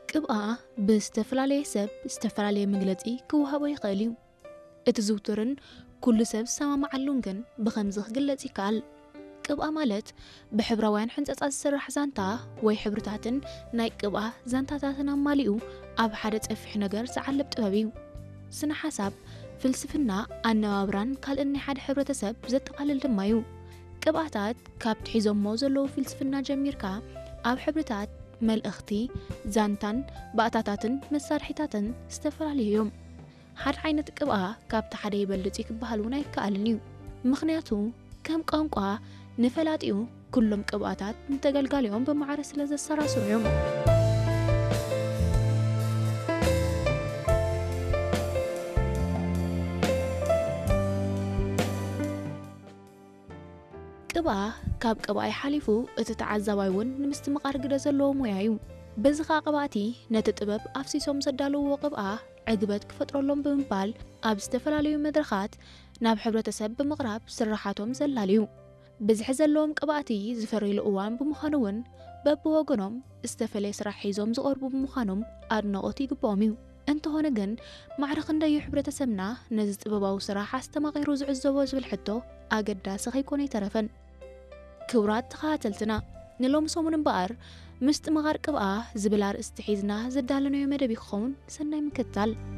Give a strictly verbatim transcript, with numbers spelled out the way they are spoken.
ቅብአ ብዝተፈላለየ ሰብ ዝተፈላለየ መግለጺ ክወሃቦ ይኽእል እዩ እቲ ዝውትርን ኩሉ ሰብ ሰማማዓሉን ግን ብኸምዚ ክግለጽ ይከኣል ቅብአ ማለት ብሕብራውያን ሕንጸጻ ዝስራሕ ዛንታ ወይ ሕብርታትን ናይ ቅብአ ዛንታታትን ኣማሊኡ ኣብ ሓደ ጸፊሕ ነገር ዝዓለብ ጥበብ እዩ ስነ ሓሳብ ፍልስፍና ኣነባብራን ካልእ ናይ ሓደ ሕብረተሰብ ዘጠቓልል ድማ እዩ ቅብኣታት ካብ ትሒዞሞ ዘለዉ ፍልስፍና ጀሚርካ ኣብ ሕብርታት መልእኽቲ ዛንታን ባእታታትን መሳርሒታትን ዝተፈላለዩ እዮም ሓደ ዓይነት ቅብአ ካብቲ ሓደ ይበልጽ ክበሃል እውን ኣይከኣልን እዩ ምኽንያቱ ከም ቋንቋ ንፈላጢኡ ኩሎም ቅብኣታት ንተገልጋሊኦም ብማዕረ ስለ ዘሰራስሩ እዮም ቅብአ ካብ ቅብአ ይሓሊፉ እቲ ተዓዛባይ እውን ንምስትምቓር ግደ ዘለዎ ሞያ እዩ በዚ ኸ ቅብኣቲ ነቲ ጥበብ ኣፍሲሶም ዘዳለውዎ ቅብአ ዕግበት ክፈጥረሎም ብምባል ኣብ ዝተፈላለዩ መድረኻት ናብ ሕብረተሰብ ብምቕራብ ስራሓቶም ዘላልዩ ብዝሒ ዘለዎም ቅብኣቲ ዝፈርይሉ እዋን ብምዃኑ እውን በብወገኖም ዝተፈለየ ስራሕ ሒዞም ዝቐርቡ ብምዃኖም ኣድናቖት ይግብኦም እዩ እንተኾነ ግን ማዕረ ክንደዩ ሕብረተሰብና ነዚ ጥበባዊ ስራሕ ኣስተማቒሩ ዝዕዘቦ ዝብል ሕቶ ኣገዳሲ ከይኮነ ይተረፈን ክብራት ተኸታተልትና ንሎም ሰሙን እምበኣር ምስጥምቓር ቅብአ ዝብል ኣርእስቲ ሒዝና ዘዳለናዮ መደብ ይኸውን ሰናይ ምክትታል